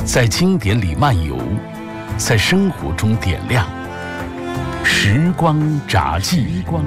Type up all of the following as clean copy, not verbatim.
在经典里漫游，在生活中点亮。时光札记。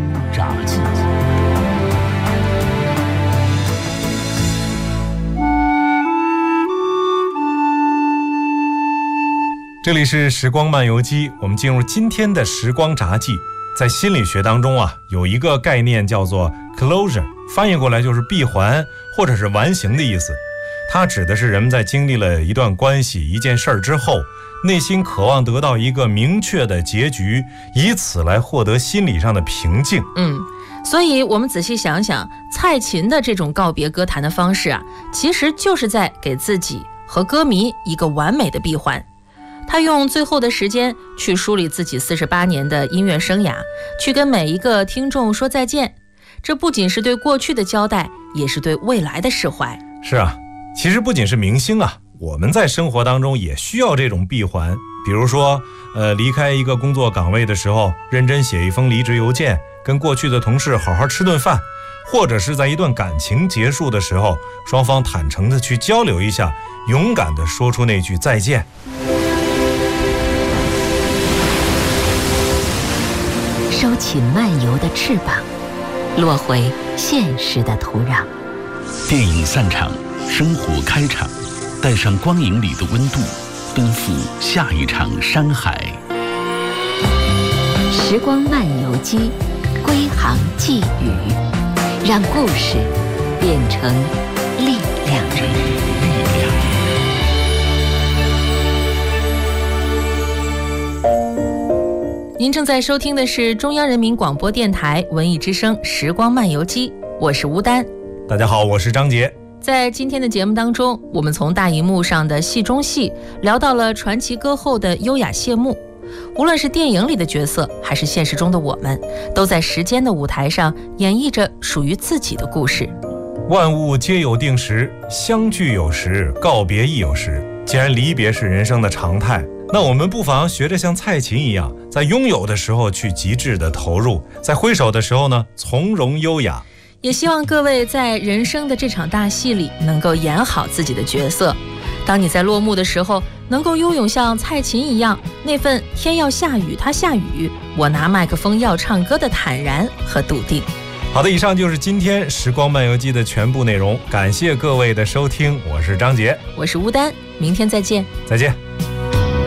这里是时光漫游记，我们进入今天的时光札记。在心理学当中有一个概念叫做 closure， 翻译过来就是闭环或者是完形的意思。它指的是人们在经历了一段关系、一件事之后，内心渴望得到一个明确的结局，以此来获得心理上的平静。 所以我们仔细想想，蔡琴的这种告别歌坛的方式其实就是在给自己和歌迷一个完美的闭环。他用最后的时间去梳理自己48年的音乐生涯，去跟每一个听众说再见。这不仅是对过去的交代，也是对未来的释怀。 是其实不仅是明星我们在生活当中也需要这种闭环。比如说离开一个工作岗位的时候，认真写一封离职邮件，跟过去的同事好好吃顿饭，或者是在一段感情结束的时候，双方坦诚的去交流一下，勇敢的说出那句再见。 收起漫游的翅膀，落回现实的土壤。 电影散场，生活开场，带上光影里的温度，奔赴下一场山海。 时光漫游记，归航寄语，让故事变成力量。 您正在收听的是中央人民广播电台文艺之声时光漫游记，我是吴丹。 大家好，我是张杰。 在今天的节目当中，我们从大荧幕上的戏中戏聊到了传奇歌后的优雅谢幕。无论是电影里的角色，还是现实中的我们，都在时间的舞台上演绎着属于自己的故事。 万物皆有定时，相聚有时，告别亦有时。既然离别是人生的常态，那我们不妨学着像蔡琴一样，在拥有的时候去极致的投入，在挥手的时候呢，从容优雅。 也希望各位在人生的这场大戏里能够演好自己的角色。当你在落幕的时候，能够拥有像蔡琴一样那份天要下雨它下雨，我拿麦克风要唱歌的坦然和笃定。 好的，以上就是今天时光漫游记的全部内容，感谢各位的收听，我是张杰， 我是吴丹，明天再见。 再见。